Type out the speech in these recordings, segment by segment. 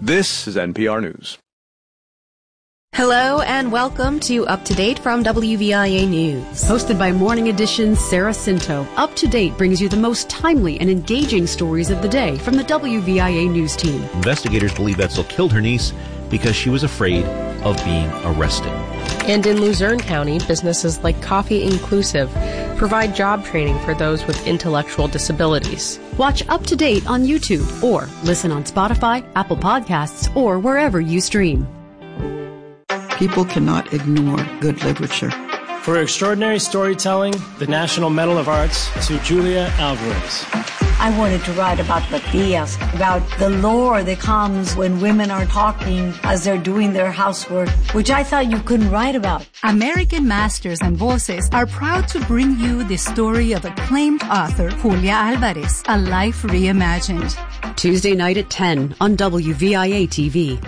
This is NPR News. Hello and welcome to Up to Date from WVIA News. Hosted by Morning Edition's Sarah Cinto, Up to Date brings you the most timely and engaging stories of the day from the WVIA News team. Investigators believe Edsel killed her niece because she was afraid of being arrested. And in Luzerne County, businesses like Coffee Inclusive provide job training for those with intellectual disabilities. Watch Up to Date on YouTube or listen on Spotify, Apple Podcasts, or wherever you stream. People cannot ignore good literature. For extraordinary storytelling, the National Medal of Arts to Julia Alvarez. I wanted to write about Batias, about the lore that comes when women are talking as they're doing their housework, which I thought you couldn't write about. American Masters and Voices are proud to bring you the story of acclaimed author Julia Alvarez, A Life Reimagined. Tuesday night at 10 on WVIA TV.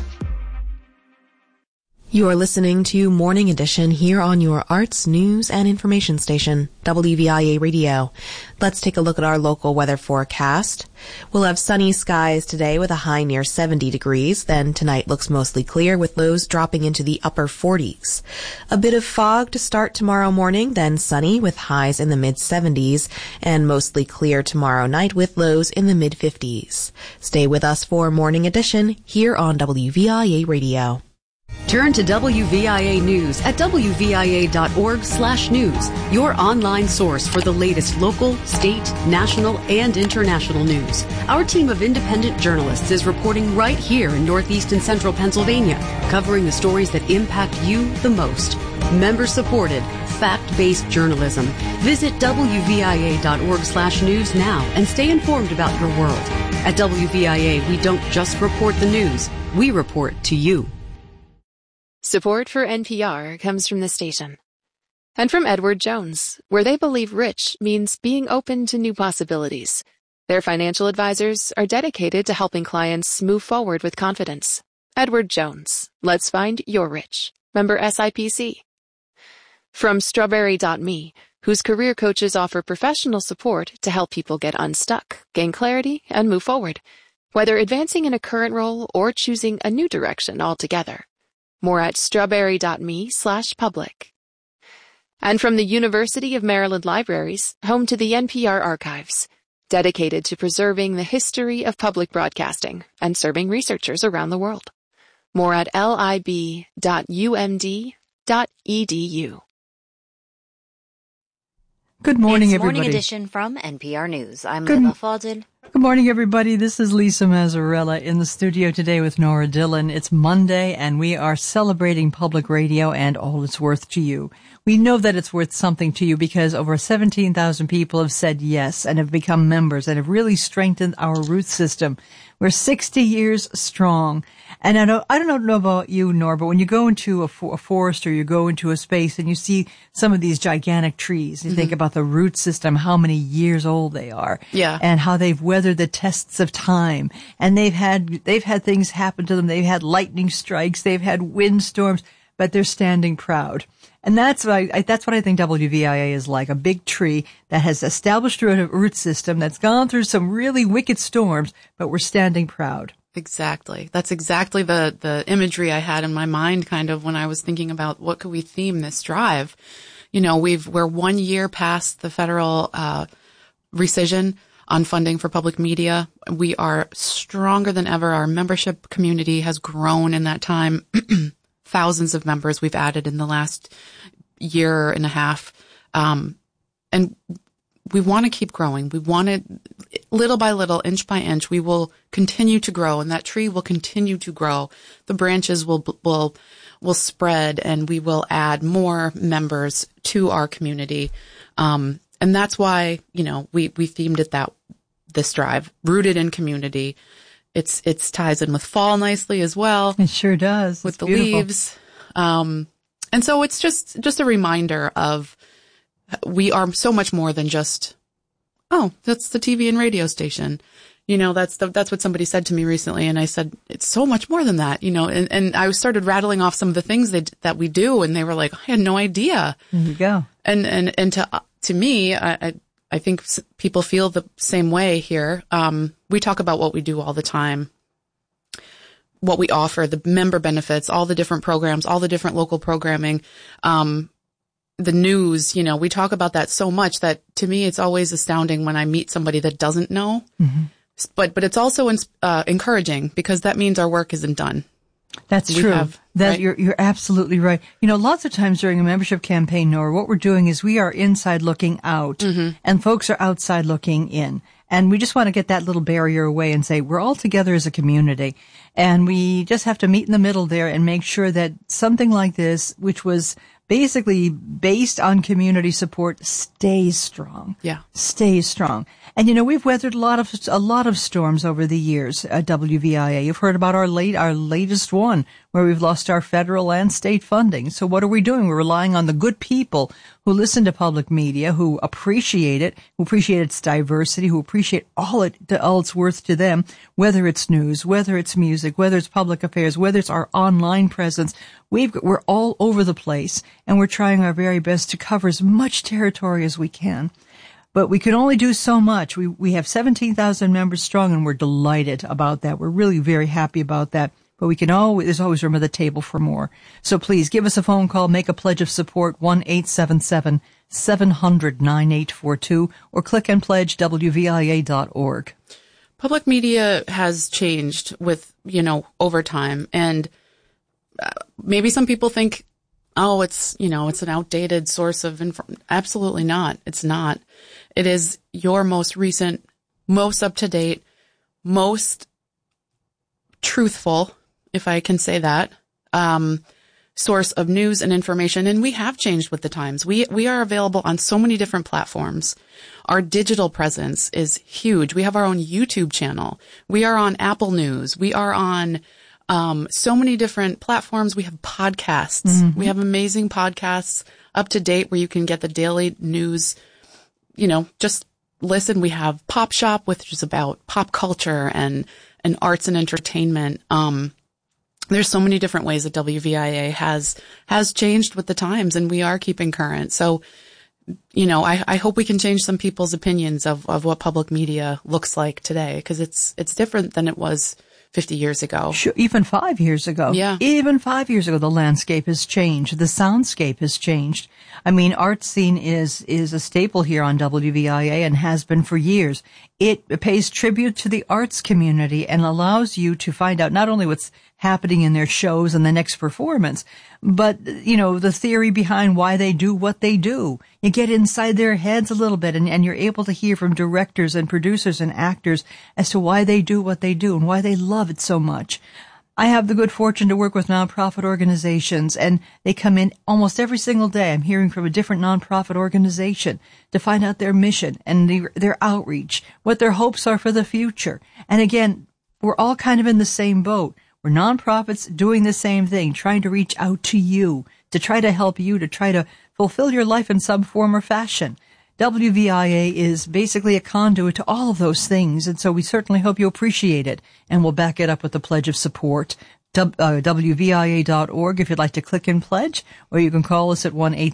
You are listening to Morning Edition here on your arts, news, and information station, WVIA Radio. Let's take a look at our local weather forecast. We'll have sunny skies today with a high near 70 degrees. Then tonight looks mostly clear with lows dropping into the upper 40s. A bit of fog to start tomorrow morning, then sunny with highs in the mid-70s, and mostly clear tomorrow night with lows in the mid-50s. Stay with us for Morning Edition here on WVIA Radio. Turn to WVIA News at WVIA.org/news, your online source for the latest local, state, national, and international news. Our team of independent journalists is reporting right here in Northeast and Central Pennsylvania, covering the stories that impact you the most. Member-supported, fact-based journalism. Visit WVIA.org/news now and stay informed about your world. At WVIA, we don't just report the news, we report to you. Support for NPR comes from the station. And from Edward Jones, where they believe rich means being open to new possibilities. Their financial advisors are dedicated to helping clients move forward with confidence. Edward Jones, let's find your rich. Member SIPC. From Strawberry.me, whose career coaches offer professional support to help people get unstuck, gain clarity, and move forward, whether advancing in a current role or choosing a new direction altogether. More at strawberry.me/public. And from the University of Maryland Libraries, home to the NPR Archives, dedicated to preserving the history of public broadcasting and serving researchers around the world. More at lib.umd.edu. Good morning, everybody. Morning Edition from NPR News. I'm Leila Fadil. Good morning, everybody. This is Lisa Mazzarella in the studio today with Nora Dillon. It's Monday, and we are celebrating public radio and all it's worth to you. We know that it's worth something to you because over 17,000 people have said yes and have become members and have really strengthened our root system. We're 60 years strong. And I don't know about you, Nor, but when you go into a forest or you go into a space and you see some of these gigantic trees, you think about the root system, how many years old they are. Yeah. And how they've weathered the tests of time. And they've had things happen to them. They've had lightning strikes. They've had windstorms, but they're standing proud. And that's what I think WVIA is like, a big tree that has established a root system that's gone through some really wicked storms, but we're standing proud. Exactly. That's exactly the imagery I had in my mind kind of when I was thinking about what could we theme this drive. You know, we're 1 year past the federal rescission on funding for public media. We are stronger than ever. Our membership community has grown in that time. Thousands of members we've added in the last year and a half. And we want to keep growing. We want to, little by little, inch by inch, we will continue to grow, and that tree will continue to grow. The branches will spread, and we will add more members to our community. And that's why, you know, we themed it this drive, rooted in community. It's ties in with fall nicely as well. It sure does. With the leaves. And so it's just a reminder of we are so much more than just, oh, that's the TV and radio station. You know, that's what somebody said to me recently. And I said, it's so much more than that, you know, and I started rattling off some of the things that we do. And they were like, I had no idea. There you go. And to me, I think people feel the same way here. We talk about what we do all the time. what we offer, the member benefits, all the different programs, all the different local programming, the news, we talk about that so much that to me it's always astounding when I meet somebody that doesn't know. Mm-hmm. But it's also encouraging because that means our work isn't done. That's true. Right? You're absolutely right. Lots of times during a membership campaign, Nora, what we're doing is we are inside looking out, mm-hmm. and folks are outside looking in. And we just want to get that little barrier away and say we're all together as a community. And we just have to meet in the middle there and make sure that something like this, which was basically based on community support, stays strong. Yeah. Stays strong. And we've weathered a lot of storms over the years at WVIA. You've heard about our latest one where we've lost our federal and state funding. So what are we doing? We're relying on the good people who listen to public media, who appreciate it, who appreciate its diversity, who appreciate all it's worth to them, whether it's news, whether it's music, whether it's public affairs, whether it's our online presence. We're all over the place, and we're trying our very best to cover as much territory as we can. But we can only do so much. We have 17,000 members strong, and we're delighted about that. We're really very happy about that. But there's always room at the table for more. So please give us a phone call, make a pledge of support, 1-877-700-9842, or click and pledge WVIA.org. Public media has changed with, over time. And maybe some people think, it's an outdated source of information. Absolutely not. It's not. It is your most recent, most up-to-date, most truthful, if I can say that, source of news and information. And we have changed with the times. We are available on so many different platforms. Our digital presence is huge. We have our own YouTube channel. We are on Apple News. We are on so many different platforms. We have podcasts. Mm-hmm. We have amazing podcasts up to date where you can get the daily news, just listen. We have Pop Shop, which is about pop culture and arts and entertainment. There's so many different ways that WVIA has changed with the times, and we are keeping current. So, I hope we can change some people's opinions of what public media looks like today, because it's different than it was 50 years ago. Sure, even 5 years ago. Yeah. Even 5 years ago, the landscape has changed. The soundscape has changed. I mean, Art Scene is a staple here on WVIA and has been for years. It pays tribute to the arts community and allows you to find out not only what's happening in their shows and the next performance, but, the theory behind why they do what they do. You get inside their heads a little bit and you're able to hear from directors and producers and actors as to why they do what they do and why they love it so much. I have the good fortune to work with nonprofit organizations, and they come in almost every single day. I'm hearing from a different nonprofit organization to find out their mission and their outreach, what their hopes are for the future. And again, we're all kind of in the same boat. We're nonprofits doing the same thing, trying to reach out to you, to try to help you, to try to fulfill your life in some form or fashion. WVIA is basically a conduit to all of those things, and so we certainly hope you appreciate it, and we'll back it up with a pledge of support. WVIA.org if you'd like to click and pledge, or you can call us at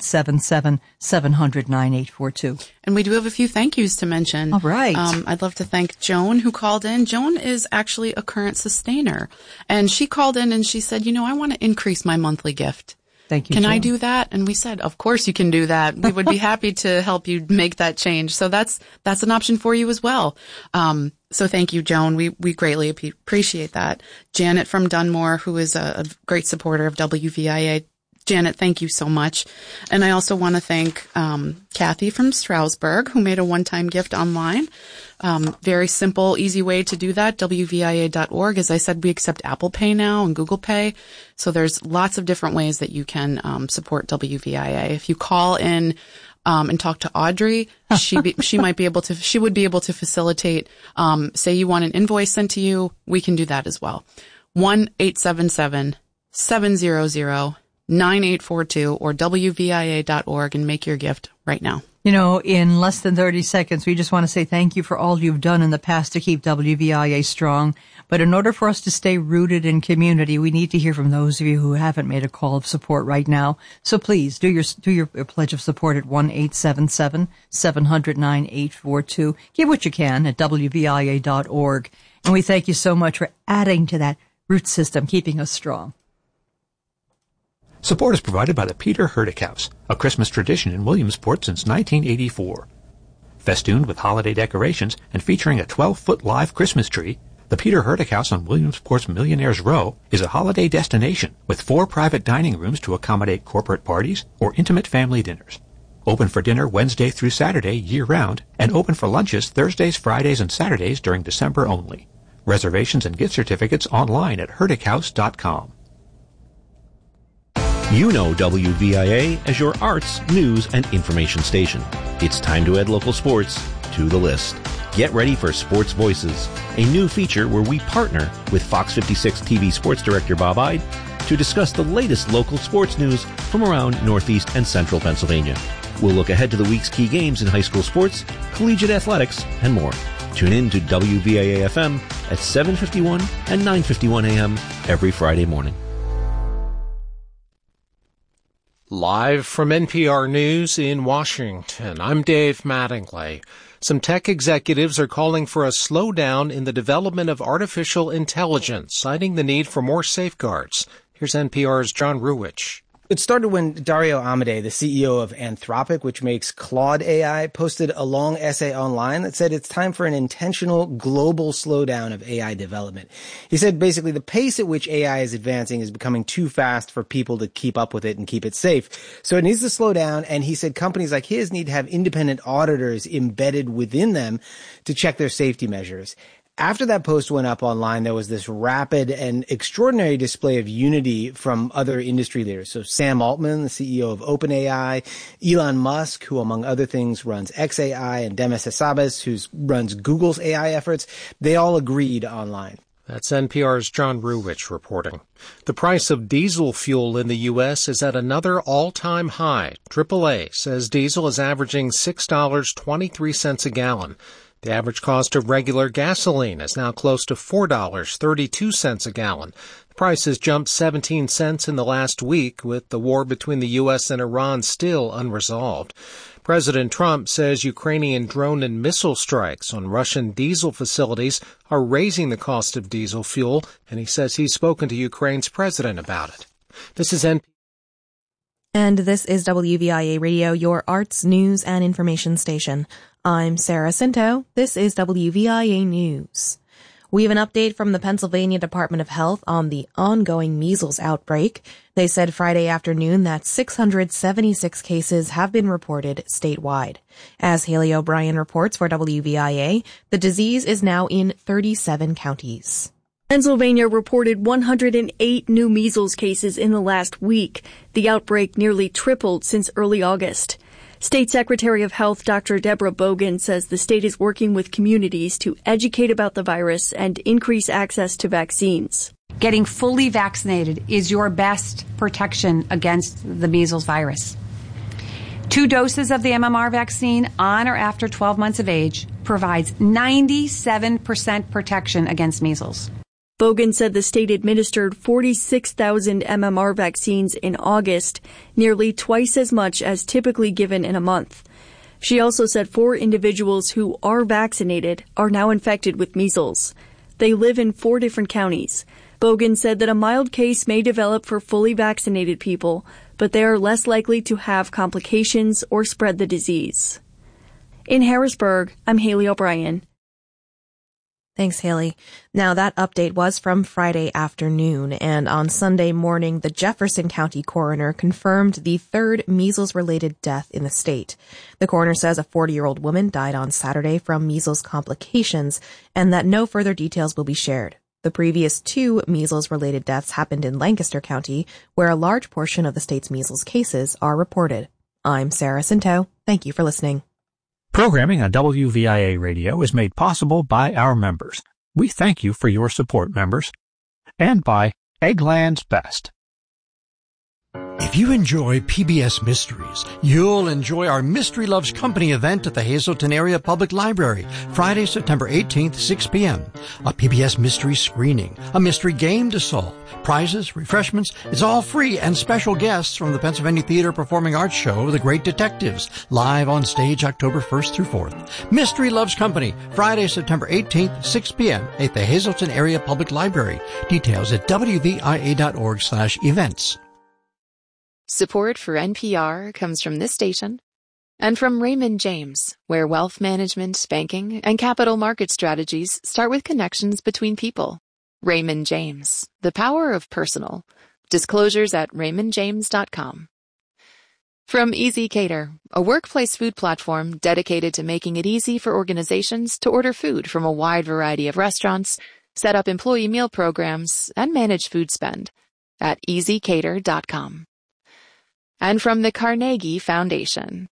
1-877-700-9842. And we do have a few thank yous to mention. All right. I'd love to thank Joan, who called in. Joan is actually a current sustainer, and she called in and she said, I want to increase my monthly gift. Thank you, Can Joan. I do that? And we said, of course you can do that. We would be happy to help you make that change. So that's an option for you as well. So thank you, Joan. We greatly appreciate that. Janet from Dunmore, who is a great supporter of WVIA. Janet, thank you so much. And I also want to thank Kathy from Stroudsburg, who made a one-time gift online. Very simple, easy way to do that, WVIA.org. As I said, we accept Apple Pay now and Google Pay. So there's lots of different ways that you can support WVIA. If you call in and talk to Audrey, she would be able to facilitate, say you want an invoice sent to you, we can do that as well. 1-877-700-9842 or WVIA.org and make your gift right now. In less than 30 seconds, we just want to say thank you for all you've done in the past to keep WVIA strong. But in order for us to stay rooted in community, we need to hear from those of you who haven't made a call of support right now. So please do your pledge of support at 1-877-700-9842. Give what you can at WVIA.org. And we thank you so much for adding to that root system keeping us strong. Support is provided by the Peter Hurdick House, a Christmas tradition in Williamsport since 1984. Festooned with holiday decorations and featuring a 12-foot live Christmas tree, the Peter Hurdick House on Williamsport's Millionaires Row is a holiday destination with 4 private dining rooms to accommodate corporate parties or intimate family dinners. Open for dinner Wednesday through Saturday year-round, and open for lunches Thursdays, Fridays, and Saturdays during December only. Reservations and gift certificates online at hurdickhouse.com. You know WVIA as your arts, news, and information station. It's time to add local sports to the list. Get ready for Sports Voices, a new feature where we partner with Fox 56 TV sports director Bob Ide to discuss the latest local sports news from around Northeast and Central Pennsylvania. We'll look ahead to the week's key games in high school sports, collegiate athletics, and more. Tune in to WVIA FM at 7:51 and 9:51 a.m. every Friday morning. Live from NPR News in Washington, I'm Dave Mattingly. Some tech executives are calling for a slowdown in the development of artificial intelligence, citing the need for more safeguards. Here's NPR's John Ruwitch. It started when Dario Amodei, the CEO of Anthropic, which makes Claude AI, posted a long essay online that said it's time for an intentional global slowdown of AI development. He said basically the pace at which AI is advancing is becoming too fast for people to keep up with it and keep it safe. So it needs to slow down, and he said companies like his need to have independent auditors embedded within them to check their safety measures. After that post went up online, there was this rapid and extraordinary display of unity from other industry leaders. So Sam Altman, the CEO of OpenAI, Elon Musk, who among other things runs xAI, and Demis Hassabis, who runs Google's AI efforts, they all agreed online. That's NPR's John Ruwitch reporting. The price of diesel fuel in the U.S. is at another all-time high. AAA says diesel is averaging $6.23 a gallon. The average cost of regular gasoline is now close to $4.32 a gallon. The price has jumped 17 cents in the last week, with the war between the U.S. and Iran still unresolved. President Trump says Ukrainian drone and missile strikes on Russian diesel facilities are raising the cost of diesel fuel, and he says he's spoken to Ukraine's president about it. This is NPR. And this is WVIA Radio, your arts, news, and information station. I'm Sarah Cinto. This is WVIA News. We have an update from the Pennsylvania Department of Health on the ongoing measles outbreak. They said Friday afternoon that 676 cases have been reported statewide. As Haley O'Brien reports for WVIA, the disease is now in 37 counties. Pennsylvania reported 108 new measles cases in the last week. The outbreak nearly tripled since early August. State Secretary of Health Dr. Deborah Bogan says the state is working with communities to educate about the virus and increase access to vaccines. Getting fully vaccinated is your best protection against the measles virus. 2 doses of the MMR vaccine on or after 12 months of age provides 97% protection against measles. Bogan said the state administered 46,000 MMR vaccines in August, nearly twice as much as typically given in a month. She also said 4 individuals who are vaccinated are now infected with measles. They live in 4 different counties. Bogan said that a mild case may develop for fully vaccinated people, but they are less likely to have complications or spread the disease. In Harrisburg, I'm Haley O'Brien. Thanks, Haley. Now, that update was from Friday afternoon, and on Sunday morning, the Jefferson County coroner confirmed the 3rd measles-related death in the state. The coroner says a 40-year-old woman died on Saturday from measles complications, and that no further details will be shared. The previous 2 measles-related deaths happened in Lancaster County, where a large portion of the state's measles cases are reported. I'm Sarah Cinto. Thank you for listening. Programming on WVIA Radio is made possible by our members. We thank you for your support, members. And by Eggland's Best. If you enjoy PBS Mysteries, you'll enjoy our Mystery Loves Company event at the Hazleton Area Public Library, Friday, September 18th, 6 p.m. A PBS mystery screening, a mystery game to solve, prizes, refreshments. It's all free, and special guests from the Pennsylvania Theater Performing Arts Show, The Great Detectives, live on stage October 1st through 4th. Mystery Loves Company, Friday, September 18th, 6 p.m. at the Hazleton Area Public Library. Details at wvia.org/events. Support for NPR comes from this station and from Raymond James, where wealth management, banking, and capital market strategies start with connections between people. Raymond James, the power of personal. Disclosures at raymondjames.com. From Easy Cater, a workplace food platform dedicated to making it easy for organizations to order food from a wide variety of restaurants, set up employee meal programs, and manage food spend at easycater.com. And from the Carnegie Foundation.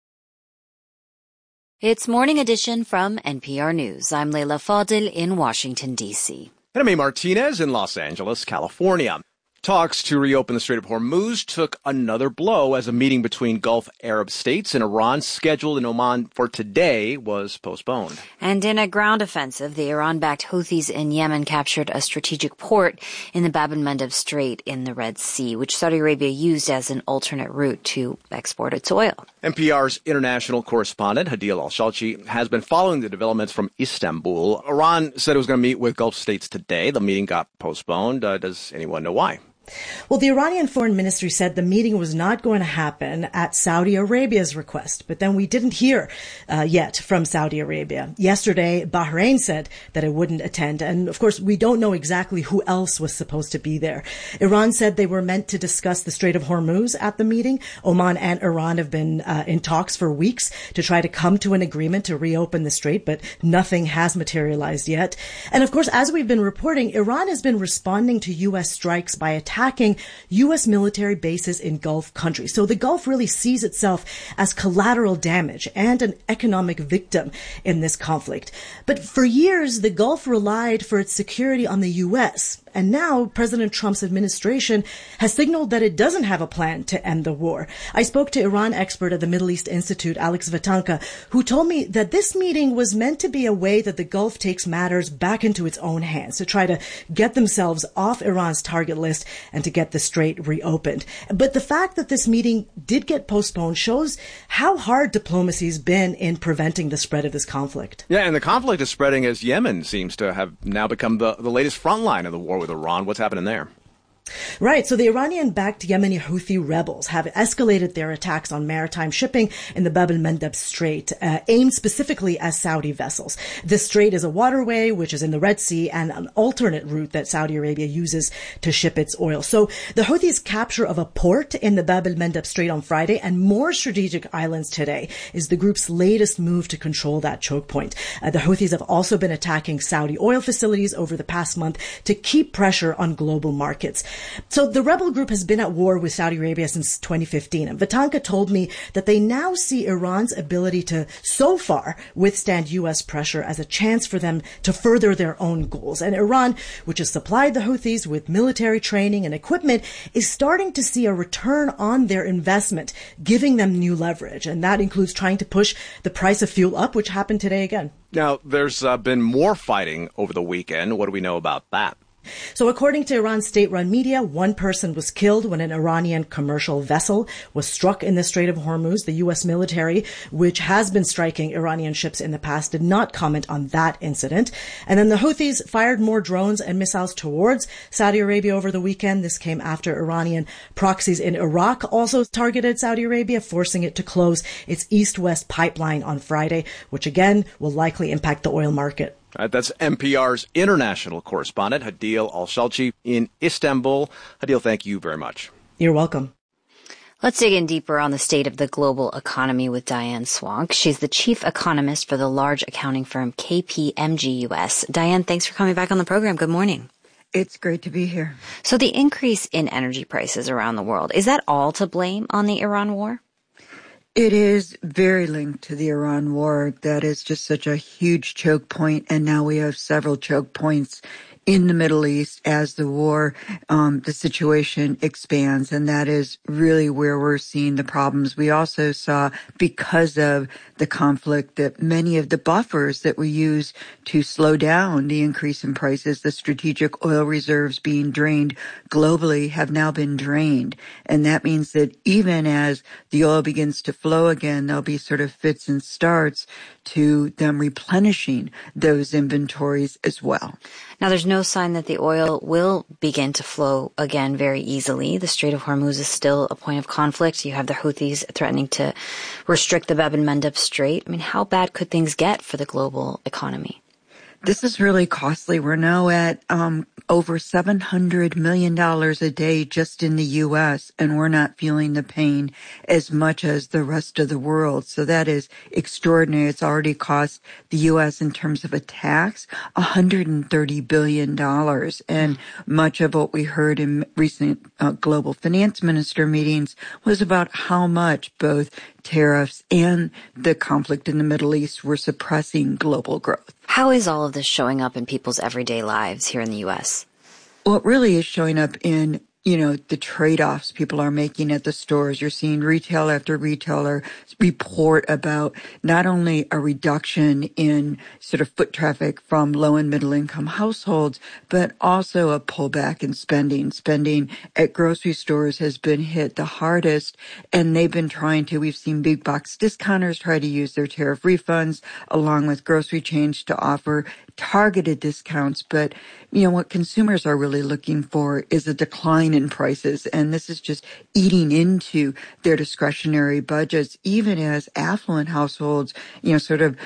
It's Morning Edition from NPR News. I'm Leila Fadel in Washington, D.C. And I'm A. Martinez in Los Angeles, California. Talks to reopen the Strait of Hormuz took another blow as a meeting between Gulf Arab states and Iran scheduled in Oman for today was postponed. And in a ground offensive, the Iran-backed Houthis in Yemen captured a strategic port in the Bab el-Mandeb Strait in the Red Sea, which Saudi Arabia used as an alternate route to export its oil. NPR's international correspondent, Hadil Al-Shalchi, has been following the developments from Istanbul. Iran said it was going to meet with Gulf states today. The meeting got postponed. Does anyone know why? Well, the Iranian Foreign Ministry said the meeting was not going to happen at Saudi Arabia's request, but then we didn't hear yet from Saudi Arabia. Yesterday, Bahrain said that it wouldn't attend, and of course, we don't know exactly who else was supposed to be there. Iran said they were meant to discuss the Strait of Hormuz at the meeting. Oman and Iran have been in talks for weeks to try to come to an agreement to reopen the strait, but nothing has materialized yet. And of course, as we've been reporting, Iran has been responding to U.S. strikes by attacking U.S. military bases in Gulf countries. So the Gulf really sees itself as collateral damage and an economic victim in this conflict. But for years, the Gulf relied for its security on the U.S., and now President Trump's administration has signaled that it doesn't have a plan to end the war. I spoke to Iran expert at the Middle East Institute, Alex Vatanka, who told me that this meeting was meant to be a way that the Gulf takes matters back into its own hands to try to get themselves off Iran's target list and to get the strait reopened. But the fact that this meeting did get postponed shows how hard diplomacy's been in preventing the spread of this conflict. Yeah, and the conflict is spreading as Yemen seems to have now become the latest front line of the war with Iran. What's happening there? Right. So the Iranian-backed Yemeni Houthi rebels have escalated their attacks on maritime shipping in the Bab el-Mandeb Strait, aimed specifically at Saudi vessels. This strait is a waterway which is in the Red Sea and an alternate route that Saudi Arabia uses to ship its oil. So the Houthis' capture of a port in the Bab el-Mandeb Strait on Friday and more strategic islands today is the group's latest move to control that choke point. The Houthis have also been attacking Saudi oil facilities over the past month to keep pressure on global markets. So the rebel group has been at war with Saudi Arabia since 2015. And Vatanka told me that they now see Iran's ability to, so far, withstand U.S. pressure as a chance for them to further their own goals. And Iran, which has supplied the Houthis with military training and equipment, is starting to see a return on their investment, giving them new leverage. And that includes trying to push the price of fuel up, which happened today again. Now, there's been more fighting over the weekend. What do we know about that? So according to Iran's state-run media, one person was killed when an Iranian commercial vessel was struck in the Strait of Hormuz. The U.S. military, which has been striking Iranian ships in the past, did not comment on that incident. And then the Houthis fired more drones and missiles towards Saudi Arabia over the weekend. This came after Iranian proxies in Iraq also targeted Saudi Arabia, forcing it to close its east-west pipeline on Friday, which again will likely impact the oil market. That's NPR's international correspondent, Hadil Al-Shalchi in Istanbul. Hadil, thank you very much. You're welcome. Let's dig in deeper on the state of the global economy with Diane Swank. She's the chief economist for the large accounting firm KPMG US. Diane, thanks for coming back on the program. Good morning. It's great to be here. So the increase in energy prices around the world, is that all to blame on the Iran war? It is very linked to the Iran war. That is just such a huge choke point, and now we have several choke points in the Middle East as the war, the situation expands, and that is really where we're seeing the problems. We also saw, because of the conflict, that many of the buffers that we use to slow down the increase in prices, the strategic oil reserves being drained globally, have now been drained. And that means that even as the oil begins to flow again, there'll be sort of fits and starts to them replenishing those inventories as well. Now, there's no sign that the oil will begin to flow again very easily. The Strait of Hormuz is still a point of conflict. You have the Houthis threatening to restrict the Bab el-Mandeb Strait. I mean, how bad could things get for the global economy? This is really costly. We're now at over $700 million a day just in the U.S., and we're not feeling the pain as much as the rest of the world. So that is extraordinary. It's already cost the U.S. in terms of a tax $130 billion. And much of what we heard in recent global finance minister meetings was about how much both tariffs and the conflict in the Middle East were suppressing global growth. How is all of this showing up in people's everyday lives here in the U.S.? Well, it really is showing up in, the trade-offs people are making at the stores. You're seeing retailer after retailer report about not only a reduction in sort of foot traffic from low and middle income households, but also a pullback in spending. Spending at grocery stores has been hit the hardest, and they've been we've seen big box discounters try to use their tariff refunds along with grocery chains to offer targeted discounts. But, what consumers are really looking for is a decline in prices. And this is just eating into their discretionary budgets, even as affluent households, sort of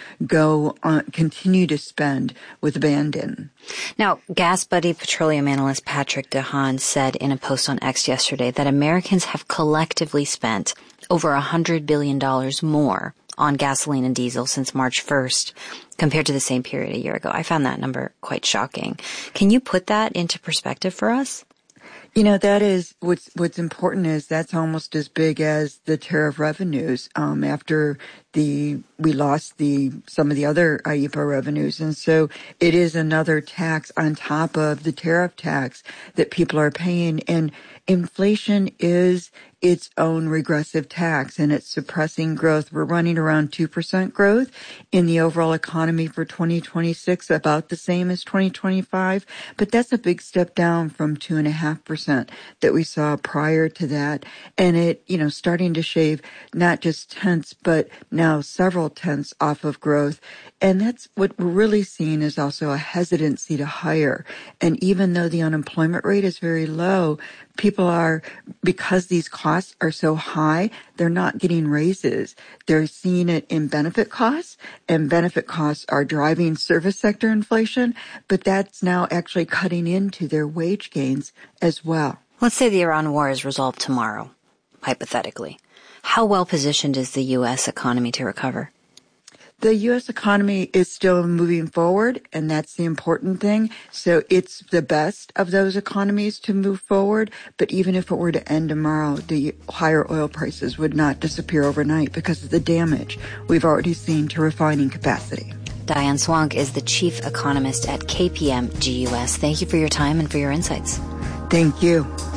continue to spend with abandon. Now, Gas Buddy petroleum analyst Patrick DeHaan said in a post on X yesterday that Americans have collectively spent over $100 billion more on gasoline and diesel since March 1st compared to the same period a year ago. I found that number quite shocking. Can you put that into perspective for us? That is what's important is that's almost as big as the tariff revenues after we lost some of the other IEEPA revenues. And so it is another tax on top of the tariff tax that people are paying. And inflation is its own regressive tax, and it's suppressing growth. We're running around 2% growth in the overall economy for 2026, about the same as 2025. But that's a big step down from 2.5% that we saw prior to that. And it, starting to shave not just tenths, but now several tenths off of growth. And that's what we're really seeing is also a hesitancy to hire. And even though the unemployment rate is very low, people are, because these costs are so high, they're not getting raises. They're seeing it in benefit costs, and benefit costs are driving service sector inflation, but that's now actually cutting into their wage gains as well. Let's say the Iran war is resolved tomorrow, hypothetically. How well positioned is the U.S. economy to recover? The U.S. economy is still moving forward, and that's the important thing. So it's the best of those economies to move forward. But even if it were to end tomorrow, the higher oil prices would not disappear overnight because of the damage we've already seen to refining capacity. Diane Swonk is the chief economist at KPMG US. Thank you for your time and for your insights. Thank you.